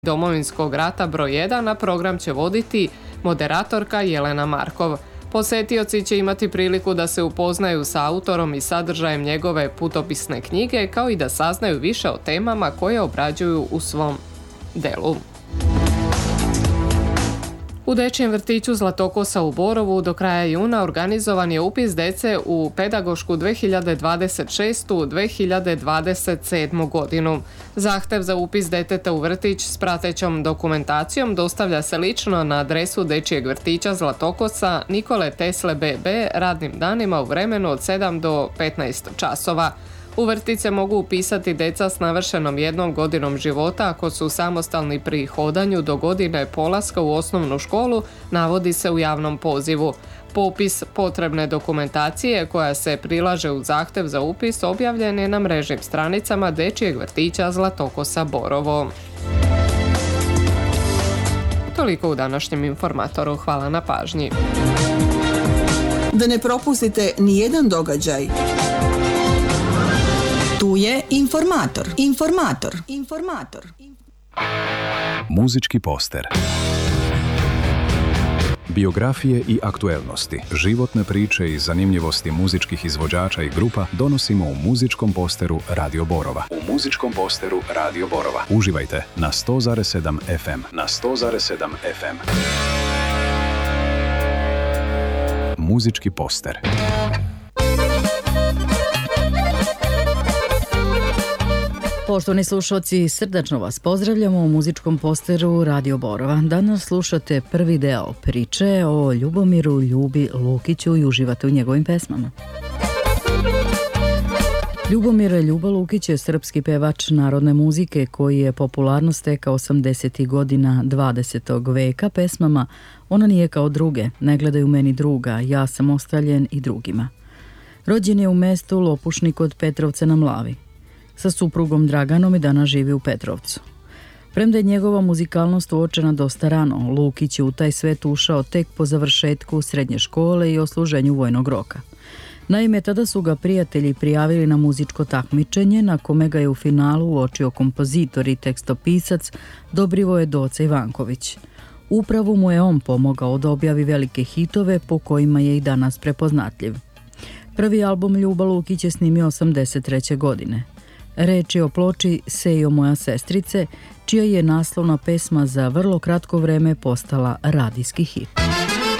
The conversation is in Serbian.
Domovinskog rata broj 1, a program će voditi moderatorka Jelena Markov. Posetioci će imati priliku da se upoznaju sa autorom i sadržajem njegove putopisne knjige, kao i da saznaju više o temama koje obrađuju u svom delu. U Dečjem vrtiću Zlatokosa u Borovu do kraja juna organizovan je upis dece u pedagošku 2026-2027 godinu. Zahtev za upis deteta u vrtić s pratećom dokumentacijom dostavlja se lično na adresu Dečjeg vrtića Zlatokosa Nikole Tesle BB radnim danima u vremenu od 7 do 15 časova. U vrtić se mogu upisati deca s navršenom 1 godinom života ako su samostalni pri hodanju do godine polaska u osnovnu školu, navodi se u javnom pozivu. Popis potrebne dokumentacije koja se prilaže u zahtev za upis objavljen je na mrežnim stranicama Dečjeg vrtića Zlatokosa Borovo. Toliko u današnjem informatoru. Hvala na pažnji. Da ne propustite ni jedan događaj. Tu je informator. Muzički poster. Biografije i aktuelnosti, životne priče i zanimljivosti muzičkih izvođača i grupa donosimo u muzičkom posteru Radio Borova. Uživajte na 100,7 FM. Muzički poster. Poštovani slušalci, srdačno vas pozdravljamo u muzičkom posteru Radio Borova. Danas slušate prvi deo priče o Ljubomiru Ljubi Lukiću i uživate u njegovim pesmama. Ljubomir Ljuba Lukić je srpski pevač narodne muzike koji je popularnost stekao 80. godina 20. veka pesmama Ona nije kao druge, Ne gledaju meni druga, Ja sam ostavljen i drugima. Rođen je u mestu Lopušnik kod Petrovca na Mlavi. Sa suprugom Draganom i danas živi u Petrovcu. Premda je njegova muzikalnost uočena dosta rano, Lukić je u taj svet ušao tek po završetku srednje škole i osluženju vojnog roka. Naime, tada su ga prijatelji prijavili na muzičko takmičenje na kome ga je u finalu uočio kompozitor i tekstopisac Dobrivoje Doca Ivanković. Upravo mu je on pomogao da objavi velike hitove po kojima je i danas prepoznatljiv. Prvi album Ljuba Lukić je snimio 83. godine. Reč je o ploči Sejo moja sestrice, čija je naslovna pesma za vrlo kratko vreme postala radijski hit.